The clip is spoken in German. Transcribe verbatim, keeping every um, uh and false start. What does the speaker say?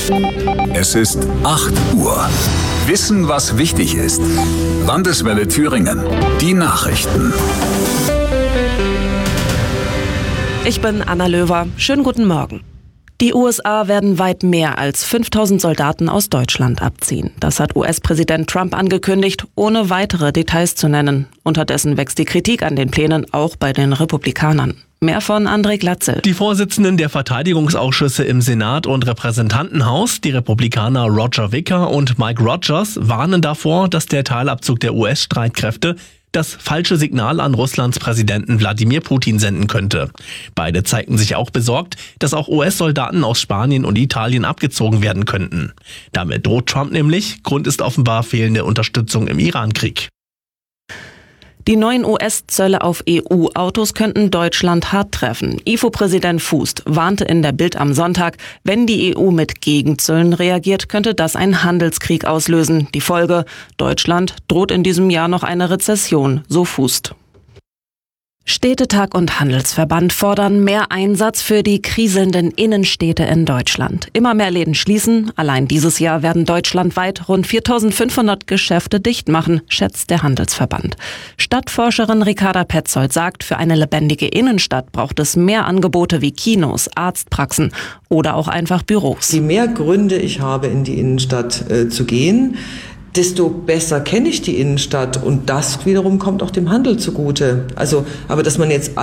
Es ist acht Uhr. Wissen, was wichtig ist. Landeswelle Thüringen. Die Nachrichten. Ich bin Anna Löwer. Schönen guten Morgen. Die U S A werden weit mehr als fünftausend Soldaten aus Deutschland abziehen. Das hat U S-Präsident Trump angekündigt, ohne weitere Details zu nennen. Unterdessen wächst die Kritik an den Plänen auch bei den Republikanern. Mehr von André Glatzel. Die Vorsitzenden der Verteidigungsausschüsse im Senat und Repräsentantenhaus, die Republikaner Roger Wicker und Mike Rogers, warnen davor, dass der Teilabzug der U S-Streitkräfte das falsche Signal an Russlands Präsidenten Wladimir Putin senden könnte. Beide zeigten sich auch besorgt, dass auch U S-Soldaten aus Spanien und Italien abgezogen werden könnten. Damit droht Trump nämlich. Grund ist offenbar fehlende Unterstützung im Iran-Krieg. Die neuen U S-Zölle auf E U-Autos könnten Deutschland hart treffen. I F O-Präsident Fußt warnte in der Bild am Sonntag, wenn die E U mit Gegenzöllen reagiert, könnte das einen Handelskrieg auslösen. Die Folge: Deutschland droht in diesem Jahr noch eine Rezession, so Fußt. Städtetag und Handelsverband fordern mehr Einsatz für die kriselnden Innenstädte in Deutschland. Immer mehr Läden schließen. Allein dieses Jahr werden deutschlandweit rund viertausendfünfhundert Geschäfte dicht machen, schätzt der Handelsverband. Stadtforscherin Ricarda Petzold sagt, für eine lebendige Innenstadt braucht es mehr Angebote wie Kinos, Arztpraxen oder auch einfach Büros. Je mehr Gründe ich habe, in die Innenstadt äh, zu gehen, desto besser kenne ich die Innenstadt und das wiederum kommt auch dem Handel zugute. Also, aber dass man jetzt